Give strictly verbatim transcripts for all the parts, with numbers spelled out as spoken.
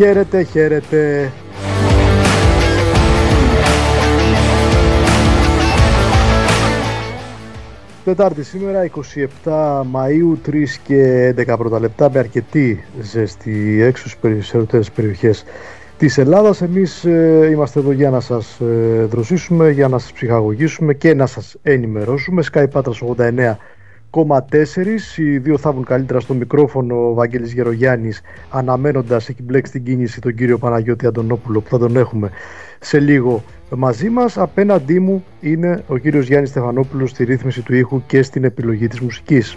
Χαίρετε, χαίρετε. Τετάρτη σήμερα, εικοστή εβδόμη Μαΐου, τρεις και έντεκα πρώτα λεπτά, με αρκετή ζέστη έξω στις περισσότερες περιοχές της Ελλάδας. Εμείς ε, είμαστε εδώ για να σας ε, δροσίσουμε, για να σας ψυχαγωγήσουμε και να σας ενημερώσουμε. Sky Patras ογδόντα εννέα κόμμα τέσσερα, οι δύο θα βγουν καλύτερα στο μικρόφωνο, ο Βαγγέλης Γερογιάννης, αναμένοντας, έχει μπλέξει την κίνηση, τον κύριο Παναγιώτη Αντωνόπουλο, που θα τον έχουμε σε λίγο μαζί μας. Απέναντί μου είναι ο κύριος Γιάννης Στεφανόπουλος στη ρύθμιση του ήχου και στην επιλογή της μουσικής.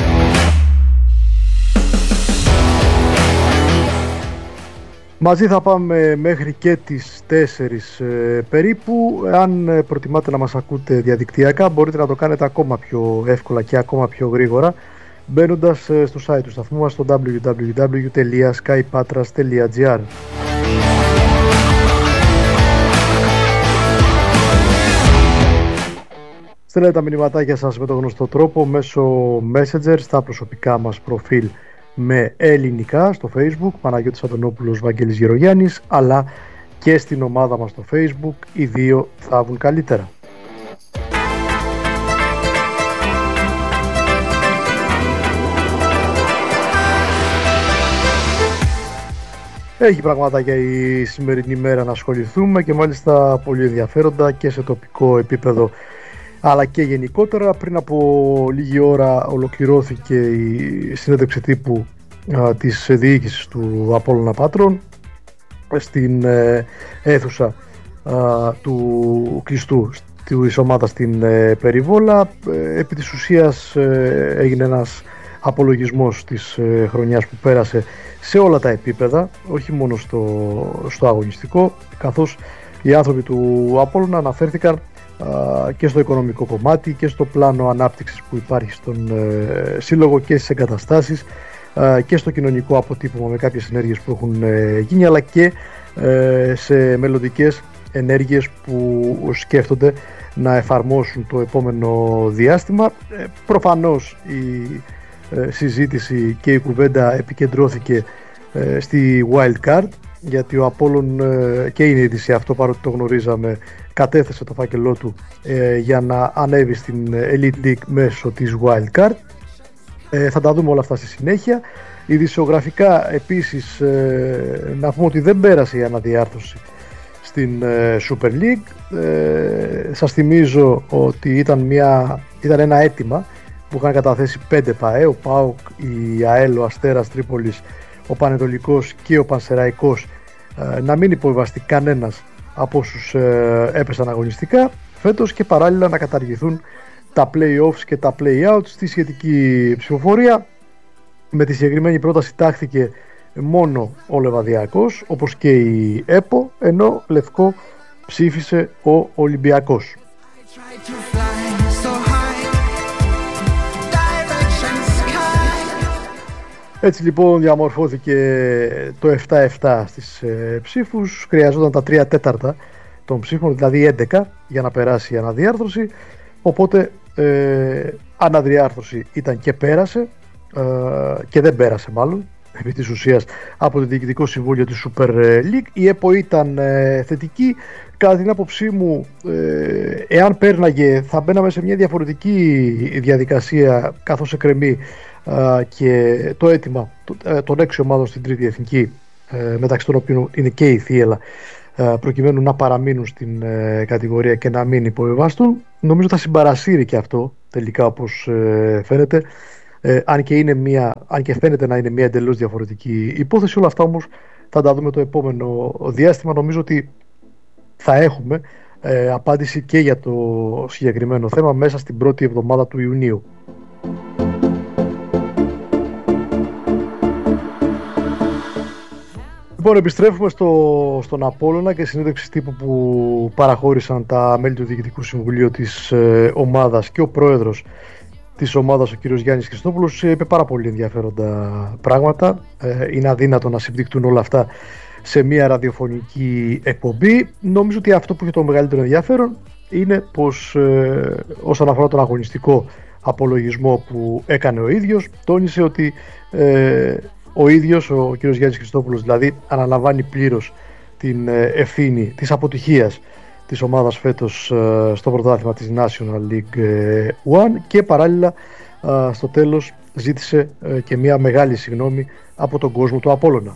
Μαζί θα πάμε μέχρι και τις τέσσερις ε, περίπου. Αν προτιμάτε να μας ακούτε διαδικτυακά, μπορείτε να το κάνετε ακόμα πιο εύκολα και ακόμα πιο γρήγορα, μπαίνοντας ε, στο site του σταθμού μας στο double-u double-u double-u τελεία sky patras τελεία gr. Στέλνετε τα μηνυματάκια σας με τον γνωστό τρόπο μέσω Messenger στα προσωπικά μας προφίλ με ελληνικά στο Facebook, Παναγιώτης Αντωνόπουλος, Βαγγέλης Γερογιάννης, αλλά και στην ομάδα μας στο Facebook, οι δύο θα βγουν καλύτερα. Έχει πραγματάκια η σημερινή μέρα να ασχοληθούμε και μάλιστα πολύ ενδιαφέροντα και σε τοπικό επίπεδο αλλά και γενικότερα. Πριν από λίγη ώρα ολοκληρώθηκε η συνέντευξη τύπου α, της διοίκησης του Απόλλωνα Πάτρων στην ε, αίθουσα α, του κλειστού της ομάδας στην ε, Περιβόλα. Ε, επί της ουσίας ε, έγινε ένας απολογισμός της ε, χρονιάς που πέρασε σε όλα τα επίπεδα, όχι μόνο στο, στο αγωνιστικό, καθώς οι άνθρωποι του Απόλλωνα αναφέρθηκαν και στο οικονομικό κομμάτι και στο πλάνο ανάπτυξης που υπάρχει στον ε, σύλλογο και στις εγκαταστάσεις ε, και στο κοινωνικό αποτύπωμα με κάποιες ενέργειες που έχουν ε, γίνει, αλλά και ε, σε μελλοντικές ενέργειες που σκέφτονται να εφαρμόσουν το επόμενο διάστημα. Ε, προφανώς η ε, συζήτηση και η κουβέντα επικεντρώθηκε ε, στη Wild Card, γιατί ο Απόλλων ε, και είναι είδηση αυτό, παρότι το γνωρίζαμε, κατέθεσε το φάκελό του ε, για να ανέβει στην Elite League μέσω της Wild Card. Ε, θα τα δούμε όλα αυτά στη συνέχεια. Ειδησιογραφικά επίσης ε, να πούμε ότι δεν πέρασε η αναδιάρθρωση στην ε, Super League. Ε, σας θυμίζω ότι ήταν, μια, ήταν ένα αίτημα που είχαν καταθέσει πέντε ΠΑΕ, ο ΠΑΟΚ, η ΑΕΛ, ο Αστέρας Τρίπολης, ο Πανετολικός και ο Πανσεραϊκός, ε, να μην υποβιβαστεί κανένας από όσους ε, έπεσαν αγωνιστικά φέτος και παράλληλα να καταργηθούν τα play-offs και τα play-outs στη σχετική ψηφοφορία. Με τη συγκεκριμένη πρόταση τάχθηκε μόνο ο Λεβαδιακός, όπως και η ΕΠΟ, ενώ λευκό ψήφισε ο Ολυμπιακός. Έτσι λοιπόν διαμορφώθηκε το επτά επτά στις ε, ψήφους. Χρειαζόταν τα τρία τέταρτα των ψήφων, δηλαδή έντεκα, για να περάσει η αναδιάρθρωση. Οπότε ε, αναδιάρθρωση ήταν και πέρασε ε, και δεν πέρασε μάλλον επί της ουσίας από το Διοικητικό Συμβούλιο της Super League. Η ΕΠΟ ήταν ε, θετική. Κατά την άποψή μου, ε, εάν πέρναγε θα μπαίναμε σε μια διαφορετική διαδικασία, καθώς εκκρεμεί Uh, και το αίτημα uh, των έξι ομάδων στην τρίτη εθνική, uh, μεταξύ των οποίων είναι και η Θίελα, uh, προκειμένου να παραμείνουν στην uh, κατηγορία και να μην υποβιβάστουν. Νομίζω θα συμπαρασύρει και αυτό τελικά, όπως uh, φαίνεται, uh, αν, και είναι μια, αν και φαίνεται να είναι μια εντελώς διαφορετική υπόθεση. Όλα αυτά όμως θα τα δούμε το επόμενο διάστημα. Νομίζω ότι θα έχουμε uh, απάντηση και για το συγκεκριμένο θέμα μέσα στην πρώτη εβδομάδα του Ιουνίου. Λοιπόν, επιστρέφουμε στο, στον Απόλλωνα και συνέντευξη τύπου που παραχώρησαν τα μέλη του Διοικητικού Συμβουλίου της ε, ομάδας και ο πρόεδρος της ομάδας, ο κύριος Γιάννης Χριστόπουλος. Είπε πάρα πολύ ενδιαφέροντα πράγματα. Ε, είναι αδύνατο να συμπτυχτούν όλα αυτά σε μια ραδιοφωνική εκπομπή. Νομίζω ότι αυτό που έχει το μεγαλύτερο ενδιαφέρον είναι πως ε, όσον αφορά τον αγωνιστικό απολογισμό που έκανε ο ίδιος, τόνισε ότι ε, ο ίδιος, ο κ. Γιάννης Χριστόπουλος δηλαδή, αναλαμβάνει πλήρως την ευθύνη της αποτυχίας της ομάδας φέτος στο πρωτάθλημα της National League One και παράλληλα στο τέλος ζήτησε και μια μεγάλη συγγνώμη από τον κόσμο του Απόλλωνα.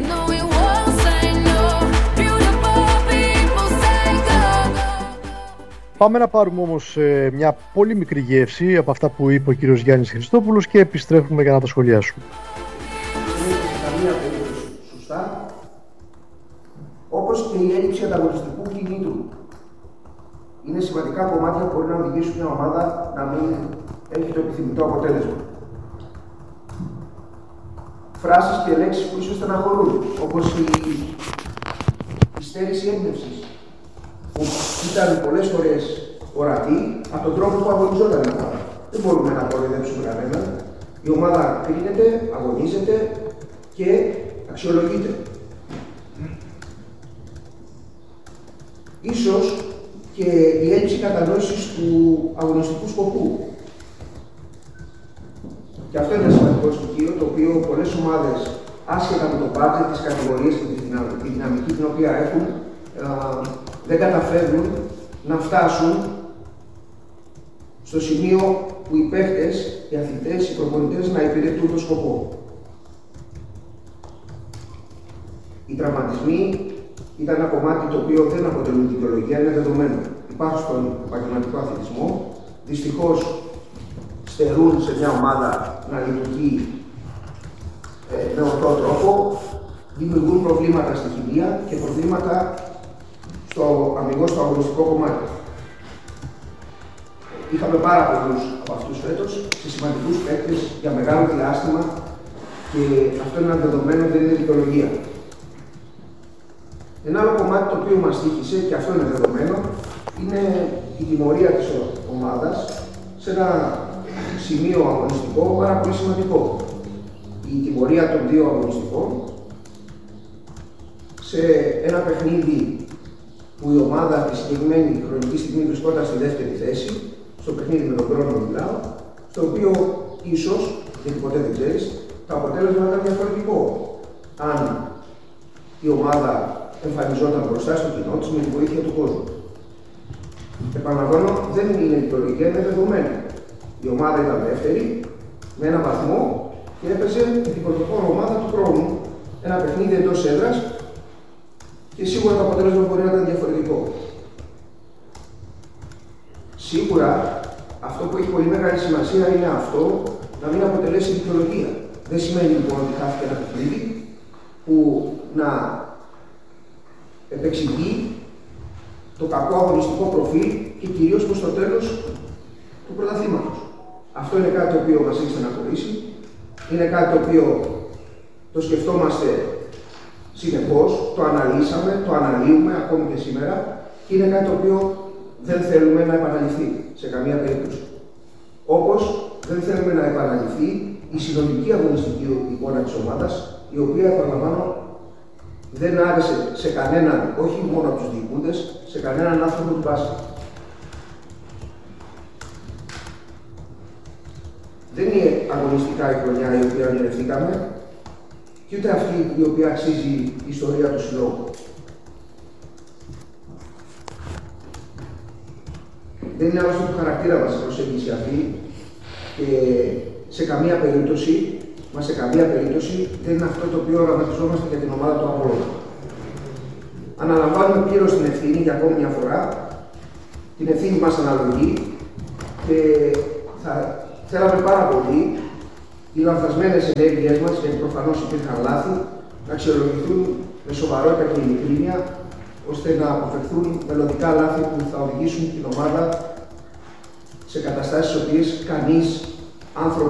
Πάμε να πάρουμε όμως μια πολύ μικρή γεύση από αυτά που είπε ο κύριος Γιάννης Χριστόπουλος και επιστρέφουμε για να τα σχολιάσουμε. Καμία περίπτωση σωστά, όπως και η έλλειψη ανταγωνιστικού κινήτρου. Είναι σημαντικά κομμάτια που μπορεί να οδηγήσουν μια ομάδα να μην έχει το επιθυμητό αποτέλεσμα. Φράσεις και λέξεις που ίσως στεναχωρούν, όπως η, η στέρηση έμπνευσης, που ήταν πολλές φορές ορατή από τον τρόπο που αγωνιζόταν η ομάδα. Δεν μπορούμε να κοροϊδέψουμε κανέναν. Η ομάδα κρίνεται, αγωνίζεται και αξιολογείται. Ίσως και η έλλειψη κατανόησης του αγωνιστικού σκοπού. Και αυτό είναι ένα σημαντικό στοιχείο, το οποίο πολλές ομάδες, άσχετα με το budget, τις κατηγορίες και τη δυναμική την οποία έχουν, α, δεν καταφέρνουν να φτάσουν στο σημείο που οι παίκτες, οι αθλητές, οι προπονητές να υπηρετούν το σκοπό. Οι τραυματισμοί ήταν ένα κομμάτι το οποίο δεν αποτελούν δικαιολογία, είναι δεδομένο. Υπάρχουν στον επαγγελματικό αθλητισμό. Δυστυχώς στερούν σε μια ομάδα να λειτουργεί ε, με ορθό τρόπο, δημιουργούν προβλήματα στη χημεία και προβλήματα στο αμυγός στο αγωνιστικό κομμάτι. Είχαμε πάρα πολλούς από αυτούς φέτος σε σημαντικούς παίκτες για μεγάλο διάστημα και αυτό είναι ένα δεδομένο, δεν είναι δικαιολογία. Ένα άλλο κομμάτι το οποίο μας τύχησε, και αυτό είναι δεδομένο, είναι η τιμωρία της ομάδας σε ένα σημείο αγωνιστικό πάρα πολύ σημαντικό. Η τιμωρία των δύο αγωνιστικών σε ένα παιχνίδι που η ομάδα τη συγκεκριμένη χρονική στιγμή βρισκόταν στη δεύτερη θέση, στο παιχνίδι με τον Κρόνο μιλάω, στο οποίο ίσως, γιατί ποτέ δεν ξέρεις, το αποτέλεσμα ήταν διαφορετικό. Αν η ομάδα εμφανιζόταν μπροστά στο κοινό της με τη βοήθεια του κόσμου. Επαναλαμβάνω, δεν είναι δικαιολογία, είναι δεδομένο. Η ομάδα ήταν δεύτερη, με ένα βαθμό και έπαιζε με την πρωτοπόρο ομάδα του χρόνου ένα παιχνίδι εντός έδρας και σίγουρα το αποτέλεσμα μπορεί να ήταν διαφορετικό. Σίγουρα αυτό που έχει πολύ μεγάλη σημασία είναι αυτό να μην αποτελέσει δικαιολογία. Δεν σημαίνει λοιπόν ότι χάθηκε ένα παιχνίδι που να επεξηγεί το κακό αγωνιστικό προφίλ και κυρίως προς το τέλος του πρωταθλήματος. Αυτό είναι κάτι το οποίο μας έχει στεναχωρήσει, είναι κάτι το οποίο το σκεφτόμαστε συνεχώς, το αναλύσαμε, το αναλύουμε ακόμη και σήμερα και είναι κάτι το οποίο δεν θέλουμε να επαναληφθεί σε καμία περίπτωση. Όπως δεν θέλουμε να επαναληφθεί η συνολική αγωνιστική εικόνα της ομάδας, η οποία, επαναλαμβάνω, δεν άρεσε σε κανέναν, όχι μόνο από τους διοικούντες, σε κανέναν άνθρωπο του μπάσκετ. Δεν είναι αγωνιστικά η χρονιά η οποία ονειρευτήκαμε και ούτε αυτή η οποία αξίζει η ιστορία του συλλόγου. Δεν είναι άλλωστε του χαρακτήρα μας η προσέγγιση αυτή και σε καμία περίπτωση, μα σε καμία περίπτωση δεν είναι αυτό το οποίο οραματιζόμαστε για την ομάδα του Απόλλωνα. Αναλαμβάνουμε πλήρως την ευθύνη για ακόμη μια φορά, την ευθύνη μας αναλογεί και θα θέλαμε πάρα πολύ οι λανθασμένες ενέργειές μας, γιατί προφανώς υπήρχαν λάθη, να αξιολογηθούν με σοβαρότητα και ειλικρίνεια, ώστε να αποφευχθούν μελλοντικά λάθη που θα οδηγήσουν την ομάδα σε καταστάσεις στις οποίες κανείς άνθρωπος